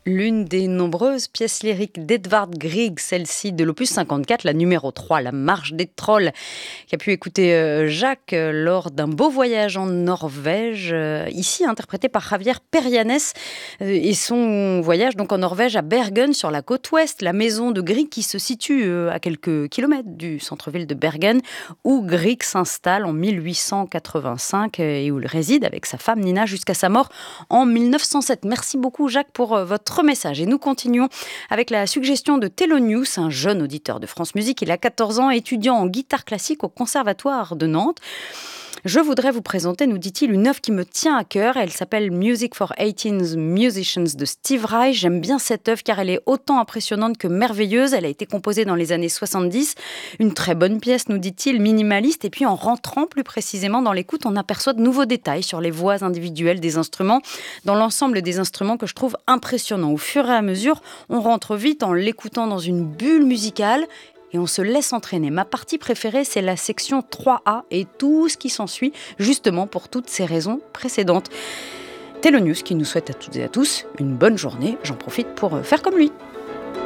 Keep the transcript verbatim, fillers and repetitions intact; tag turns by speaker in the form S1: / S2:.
S1: L'une des nombreuses pièces lyriques d'Edvard Grieg, celle-ci de l'opus cinquante-quatre, la numéro trois, la marche des trolls, qui a pu écouter euh, Jacques euh, lors d'un beau voyage en Norvège, euh, ici interprété par Javier Perianes, euh, et son voyage donc en Norvège à Bergen sur la côte ouest, la maison de Grieg qui se situe euh, à quelques kilomètres du centre-ville de Bergen, où Grieg s'installe en mille huit cent quatre-vingt-cinq euh, et où il réside avec sa femme Nina jusqu'à sa mort en mille neuf cent sept. Merci beaucoup Jacques pour euh, votre message. Et nous continuons avec la suggestion de Thelonious, un jeune auditeur de France Musique. Il a quatorze ans, étudiant en guitare classique au Conservatoire de Nantes. Je voudrais vous présenter, nous dit-il, une œuvre qui me tient à cœur. Elle s'appelle Music for eighteen Musicians de Steve Reich. J'aime bien cette œuvre car elle est autant impressionnante que merveilleuse. Elle a été composée dans les années soixante-dix. Une très bonne pièce, nous dit-il, minimaliste. Et puis en rentrant plus précisément dans l'écoute, on aperçoit de nouveaux détails sur les voix individuelles des instruments, dans l'ensemble des instruments que je trouve impressionnants. Au fur et à mesure, on rentre vite en l'écoutant dans une bulle musicale et on se laisse entraîner. Ma partie préférée, c'est la section trois A et tout ce qui s'ensuit, justement pour toutes ces raisons précédentes. Thelonious qui nous souhaite à toutes et à tous une bonne journée. J'en profite pour faire comme lui.